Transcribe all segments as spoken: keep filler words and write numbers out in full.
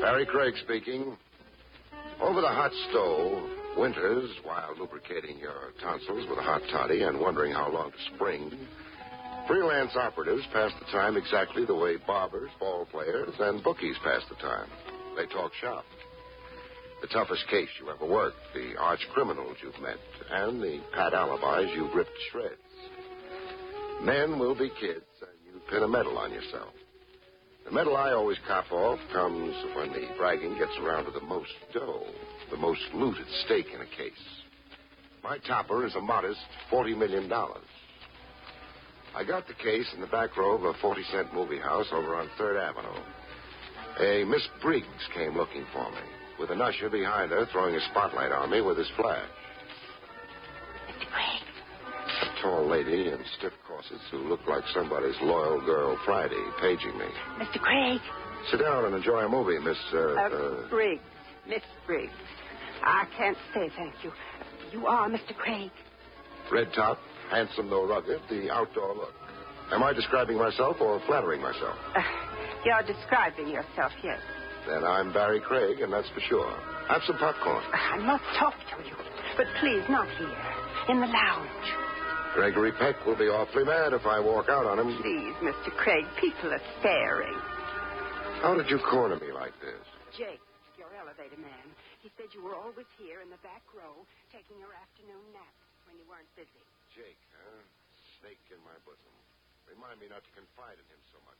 Barry Craig speaking. Over the hot stove, winters, while lubricating your tonsils with a hot toddy and wondering how long to spring, freelance operatives pass the time exactly the way barbers, ball players, and bookies pass the time. They talk shop. The toughest case you ever worked, the arch criminals you've met, and the pat alibis you've ripped to shreds. Men will be kids, and you pin a medal on yourself. The medal I always cop off comes when the bragging gets around to the most dough, the most loot at stake in a case. My topper is a modest forty million dollars. I got the case in the back row of a forty-cent movie house over on third Avenue. A Miss Briggs came looking for me, with an usher behind her throwing a spotlight on me with his flash. Mister Craig. A tall lady in stiff corsets who looked like somebody's loyal girl Friday paging me. Mister Craig. Sit down and enjoy a movie, Miss... Uh, uh, uh... Briggs. Miss Briggs. I can't stay, thank you. You are Mister Craig. Red top, handsome though rugged, the outdoor look. Am I describing myself or flattering myself? Uh, you're describing yourself, yes. Then I'm Barry Craig, and that's for sure. Have some popcorn. I must talk to you, but please not here. In the lounge. Gregory Peck will be awfully mad if I walk out on him. Please, Mister Craig, people are staring. How did you corner me like this? Jake, your elevator man. He said you were always here in the back row, taking your afternoon nap when you weren't busy. Jake, huh? Snake in my bosom. Remind me not to confide in him so much.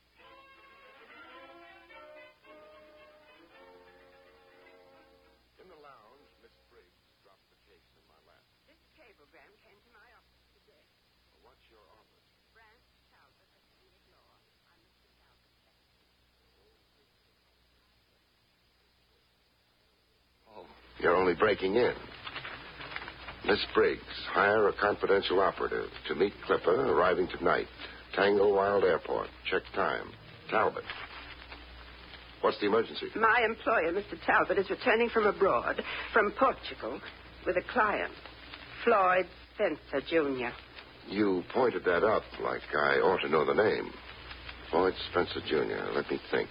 In the lounge, Miss Briggs dropped the case in my lap. This cablegram came to my office today. Well, what's your office? Branch Talbot, Attorney at Law. I'm Mister Talbot. Oh, you're only breaking in. Miss Briggs, hire a confidential operative to meet Clipper arriving tonight. Tanglewild Airport. Check time. Talbot. What's the emergency? My employer, Mister Talbot, is returning from abroad, from Portugal, with a client, Floyd Spencer, Junior You pointed that up like I ought to know the name. Floyd Spencer, Junior Let me think.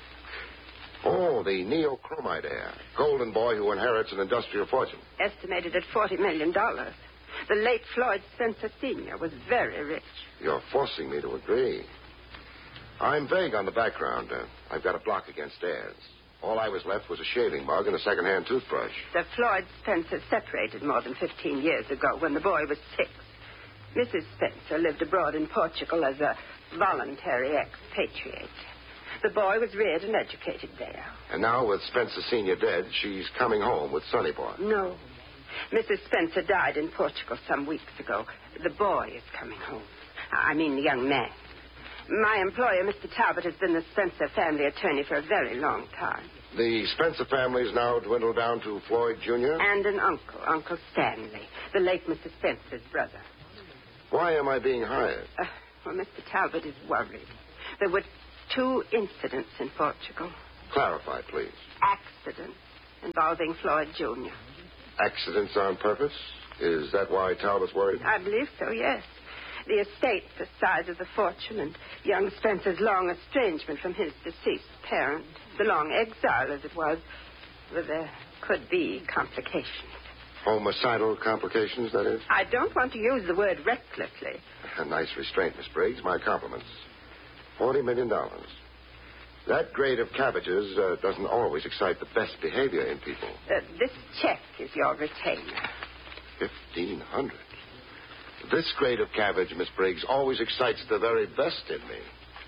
Oh, the neochromite heir. Golden boy who inherits an industrial fortune. Estimated at forty million dollars. The late Floyd Spencer, Senior was very rich. You're forcing me to agree. I'm vague on the background. Uh, I've got a block against heirs. All I was left was a shaving mug and a second-hand toothbrush. The Floyd Spencer separated more than fifteen years ago when the boy was six. Missus Spencer lived abroad in Portugal as a voluntary expatriate. The boy was reared and educated there. And now, with Spencer Senior dead, she's coming home with Sonny Boy. No. Missus Spencer died in Portugal some weeks ago. The boy is coming home. I mean the young man. My employer, Mister Talbot, has been the Spencer family attorney for a very long time. The Spencer family's now dwindled down to Floyd Junior? And an uncle, Uncle Stanley, the late Missus Spencer's brother. Why am I being hired? Uh, well, Mister Talbot is worried. There were two incidents in Portugal. Clarify, please. Accidents involving Floyd Junior Accidents on purpose? Is that why Talbot's worried? I believe so, yes. The estate, the size of the fortune, and young Spencer's long estrangement from his deceased parent, the long exile, as it was, well, there could be complications. Homicidal complications, that is? I don't want to use the word recklessly. A nice restraint, Miss Briggs. My compliments. Forty million dollars. That grade of cabbages uh, doesn't always excite the best behavior in people. Uh, this check is your retainer. Fifteen hundred. This grade of cabbage, Miss Briggs, always excites the very best in me.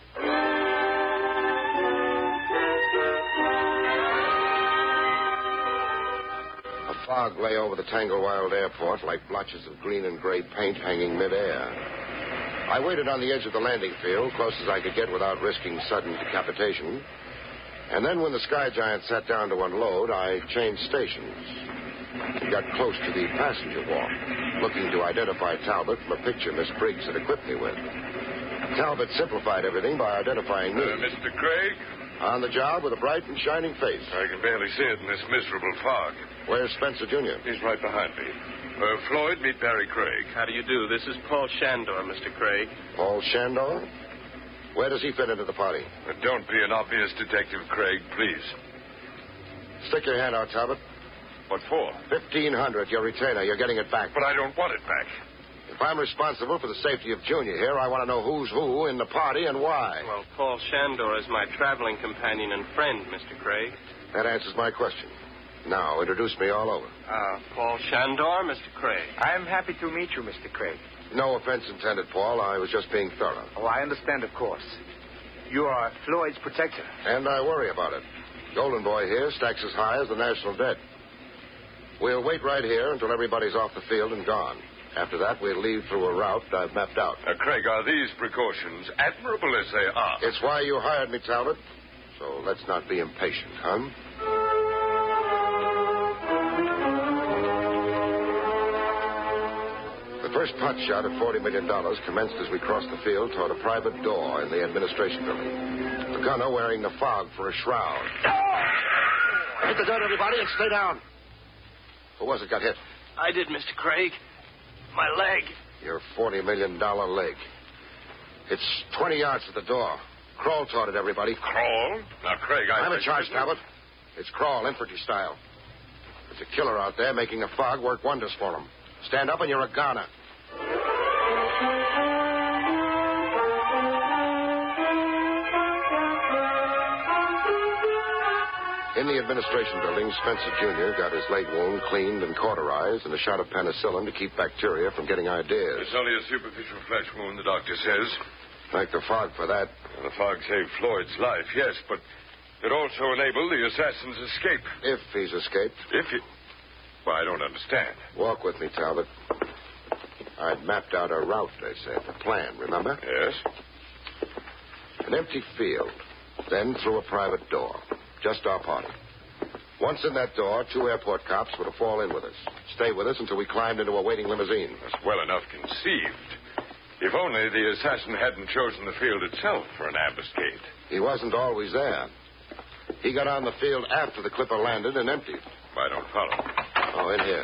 A fog lay over the Tanglewild Airport like blotches of green and gray paint hanging midair. I waited on the edge of the landing field, close as I could get without risking sudden decapitation. And then when the Sky Giant sat down to unload, I changed stations. We got close to the passenger walk, looking to identify Talbot from a picture Miss Briggs had equipped me with. Talbot simplified everything by identifying me. Uh, Mister Craig? On the job with a bright and shining face. I can barely see it in this miserable fog. Where's Spencer Junior? He's right behind me. Uh, Floyd, meet Barry Craig. How do you do? This is Paul Shandor, Mister Craig. Paul Shandor? Where does he fit into the party? Uh, don't be an obvious detective, Craig, please. Stick your hand out, Talbot. What for? Fifteen hundred, your retainer. You're getting it back. But I don't want it back. If I'm responsible for the safety of Junior here, I want to know who's who in the party and why. Well, Paul Shandor is my traveling companion and friend, Mister Craig. That answers my question. Now, introduce me all over. Uh, Paul Shandor, Mister Craig. I'm happy to meet you, Mister Craig. No offense intended, Paul. I was just being thorough. Oh, I understand, of course. You are Floyd's protector. And I worry about it. Golden Boy here stacks as high as the national debt. We'll wait right here until everybody's off the field and gone. After that, we'll leave through a route I've mapped out. Uh, Craig, are these precautions, admirable as they are? It's why you hired me, Talbot. So let's not be impatient, huh? The first pot shot at forty million dollars commenced as we crossed the field toward a private door in the administration building. The gunner wearing the fog for a shroud. Hit the dirt, everybody, and stay down. Who was it got hit? I did, Mister Craig. My leg. Your forty million dollars leg. It's twenty yards to the door. Crawl toward it, everybody. Crawl? Now, Craig, I... I'm in charge, Talbot. It's crawl, infantry style. There's a killer out there making the fog work wonders for him. Stand up and you're a goner. In the administration building, Spencer Junior got his leg wound cleaned and cauterized and a shot of penicillin to keep bacteria from getting ideas. It's only a superficial flesh wound, the doctor says. Thank the fog for that. Well, the fog saved Floyd's life, yes, but it also enabled the assassin's escape. If he's escaped. If he... Well, I don't understand. Walk with me, Talbot. I'd mapped out a route, they said. A plan, remember? Yes? An empty field. Then through a private door. Just our party. Once in that door, two airport cops were to fall in with us. Stay with us until we climbed into a waiting limousine. That's well enough conceived. If only the assassin hadn't chosen the field itself for an ambuscade. He wasn't always there. He got on the field after the clipper landed and emptied. I don't follow. Oh, in here.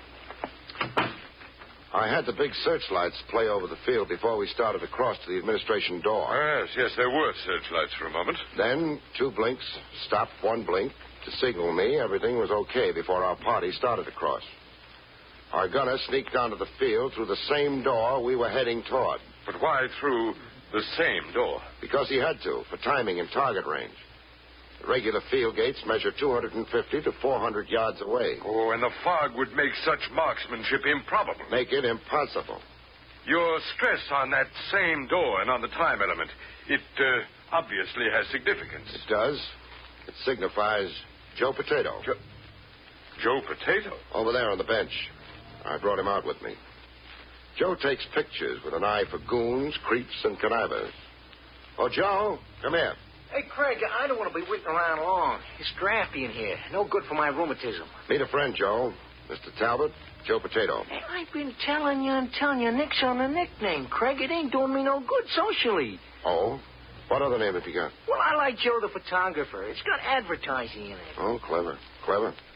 I had the big searchlights play over the field before we started to cross to the administration door. Yes, yes, there were searchlights for a moment. Then, two blinks, stopped one blink to signal me everything was okay before our party started to cross. Our gunner sneaked onto the field through the same door we were heading toward. But why through the same door? Because he had to, for timing and target range. The regular field gates measure two hundred fifty to four hundred yards away. Oh, and the fog would make such marksmanship improbable. Make it impossible. Your stress on that same door and on the time element, it uh, obviously has significance. It does. It signifies Joe Potato. Jo- Joe Potato? Over there on the bench. I brought him out with me. Joe takes pictures with an eye for goons, creeps, and connivers. Oh, Joe, come here. Hey, Craig, I don't want to be waiting around long. It's drafty in here. No good for my rheumatism. Meet a friend, Joe. Mister Talbot, Joe Potato. Hey, I've been telling you and telling you nix on the nickname, Craig. It ain't doing me no good socially. Oh? What other name have you got? Well, I like Joe the photographer. It's got advertising in it. Oh, clever. Clever.